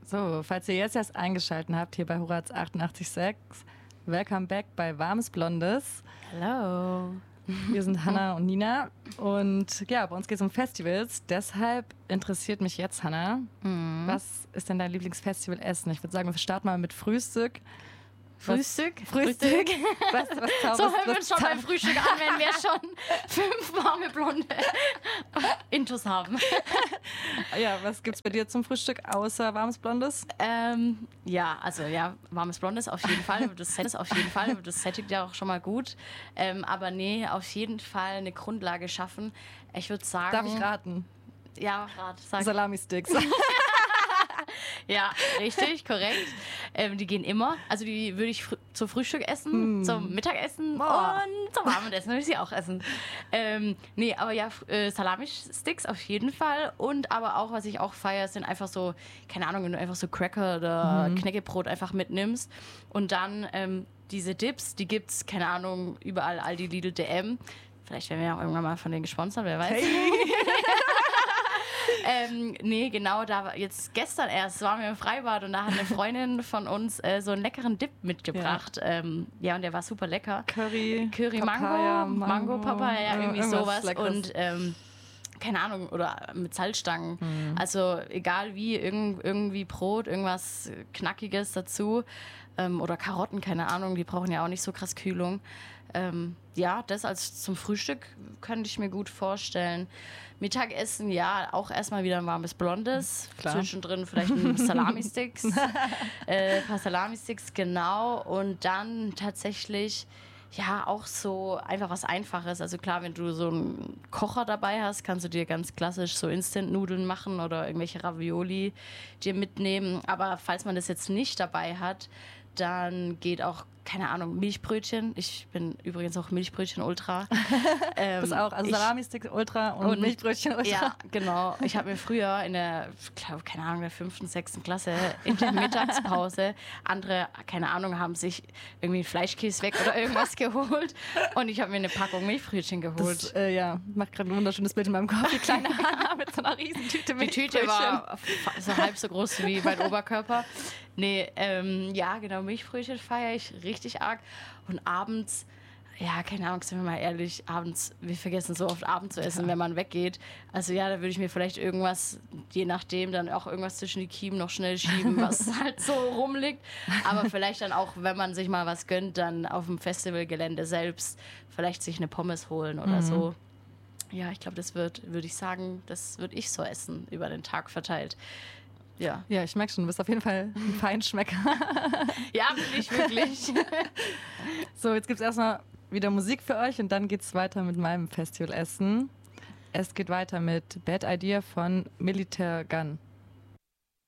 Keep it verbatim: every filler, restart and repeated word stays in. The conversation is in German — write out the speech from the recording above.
So, falls ihr jetzt erst eingeschaltet habt, hier bei Horaz achtundachtzig Komma sechs, welcome back bei Warmes Blondes. Hello. Wir sind Hannah und Nina und ja, bei uns geht es um Festivals. Deshalb interessiert mich jetzt, Hannah, mhm. was ist denn dein Lieblingsfestival-Essen? Ich würde sagen, wir starten mal mit Frühstück. Frühstück? Was, Frühstück? Was, was zauberst, so hören wir uns schon zau- beim Frühstück an, wenn wir schon fünf warme Blonde Intus haben. Ja, was gibt's bei dir zum Frühstück außer warmes Blondes? Ähm, ja, also ja, warmes Blondes auf jeden Fall. Das Set ist auf jeden Fall. Das sättigt ja auch schon mal gut. Ähm, aber nee, auf jeden Fall eine Grundlage schaffen. Ich würde sagen... Darf ich raten? Ja, rat. Sag. Salami-Sticks. Ja, richtig, korrekt. Ähm, die gehen immer. Also die würde ich fr- zum Frühstück essen, mm. zum Mittagessen oh. und zum Abendessen würde ich sie auch essen. Ähm, nee, aber ja, äh, Salami-Sticks auf jeden Fall. Und aber auch, was ich auch feiere, sind einfach so, keine Ahnung, wenn du einfach so Cracker oder mm. Knäckebrot einfach mitnimmst. Und dann ähm, diese Dips, die gibt's, keine Ahnung, überall, Aldi, Lidl, D M. Vielleicht werden wir auch irgendwann mal von denen gesponsert, wer weiß. Hey. Ähm, nee, genau, da jetzt gestern erst waren wir im Freibad und da hat eine Freundin von uns äh, so einen leckeren Dip mitgebracht. Ja, ähm, ja und der war super lecker. Curry, Curry Papaya, Mango, Mango, Mango Papaya, ja, irgendwie sowas. Leckeres. Und ähm, keine Ahnung, oder mit Salzstangen. Mhm. Also egal wie, irgend, irgendwie Brot, irgendwas Knackiges dazu. Ähm, oder Karotten, keine Ahnung, die brauchen ja auch nicht so krass Kühlung. Ähm, ja, das als zum Frühstück könnte ich mir gut vorstellen. Mittagessen, ja, auch erstmal wieder ein warmes Blondes. Klar. Zwischendrin vielleicht ein Salami-Sticks. äh, ein paar Salami-Sticks, genau. Und dann tatsächlich, ja, auch so einfach was Einfaches. Also klar, wenn du so einen Kocher dabei hast, kannst du dir ganz klassisch so Instant-Nudeln machen oder irgendwelche Ravioli dir mitnehmen. Aber falls man das jetzt nicht dabei hat, dann geht auch, keine Ahnung, Milchbrötchen. Ich bin übrigens auch Milchbrötchen-Ultra. ähm, das auch, also Salami-Sticks Ultra und, und Milchbrötchen-Ultra. Ja, genau. Ich habe mir früher in der, glaub, keine Ahnung, der fünften, sechsten Klasse in der Mittagspause, andere, keine Ahnung, haben sich irgendwie einen Fleischkäse weg oder irgendwas geholt und ich habe mir eine Packung Milchbrötchen geholt. Das, äh, ja, macht gerade ein wunderschönes Bild in meinem Kopf. Die kleine Hanna mit so einer riesen Tüte Milchbrötchen. Die Tüte war so halb so groß wie mein Oberkörper. Nee, ähm, ja, genau, Milchbrötchen feiere ich richtig arg. Und abends, ja, keine Ahnung, sind wir mal ehrlich, abends, wir vergessen so oft Abend zu essen, ja. wenn man weggeht. Also ja, da würde ich mir vielleicht irgendwas, je nachdem, dann auch irgendwas zwischen die Kiemen noch schnell schieben, was halt so rumliegt. Aber vielleicht dann auch, wenn man sich mal was gönnt, dann auf dem Festivalgelände selbst vielleicht sich eine Pommes holen oder mhm. so. Ja, ich glaube, das wird, würde ich sagen, das würde ich so essen, über den Tag verteilt. Ja. Ja, ich merke schon, du bist auf jeden Fall ein Feinschmecker. Ja, bin ich wirklich. So, jetzt gibt es erstmal wieder Musik für euch und dann geht es weiter mit meinem Festivalessen. Es geht weiter mit Bad Idea von Military Gun.